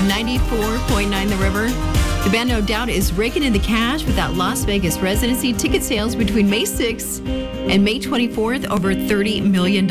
on 94.9 The River. The band No Doubt is raking in the cash with that Las Vegas residency. Ticket sales between May 6th and May 24th over $30 million.